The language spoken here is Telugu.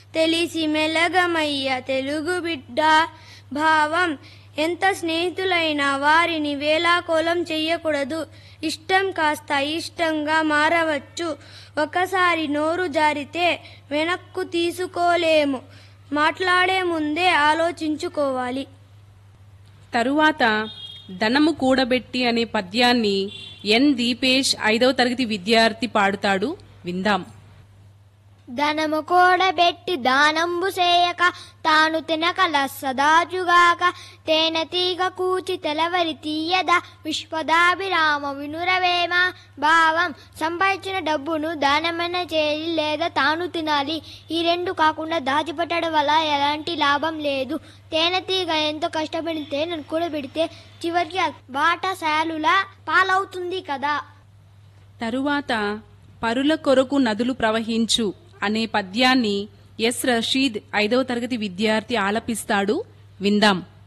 తెలిసి మెలగమయ్య తెలుగు బిడ్డ. భావం: ఎంత స్నేహితులైనా వారిని వేలాకోలం చెయ్యకూడదు. ఇష్టం కాస్త ఇష్టంగా మారవచ్చు. ఒకసారి నోరు జారితే వెనక్కు తీసుకోలేము. మాట్లాడే ముందే ఆలోచించుకోవాలి. తరువాత ధనము కూడబెట్టి అనే పద్యాన్ని ఎన్ దీపేష్ 5వ తరగతి విద్యార్థి పాడుతాడు, విందాం. ధనము కూడబెట్టి దానంబు చేయక తాను తినక లస్సదాచుగాక తేనెతీగ కూచి తెలవరి తీయద విశ్వదాభిరామ వినురవేమ. భావం: సంపాదించిన డబ్బును దానమైన చేయాలి లేదా తాను తినాలి. ఈ రెండు కాకుండా దాచిపెట్టడం వల్ల ఎలాంటి లాభం లేదు. తేనెతీగ ఎంతో కష్టపడి తేనెను కూడబెడితే చివరికి బాటసాలులా పాలవుతుంది కదా. తరువాత పరుల కొరకు నదులు ప్రవహించు అనే పద్యాన్ని ఎస్ రషీద్ 5వ తరగతి విద్యార్థి ఆలపిస్తాడు, విందాం.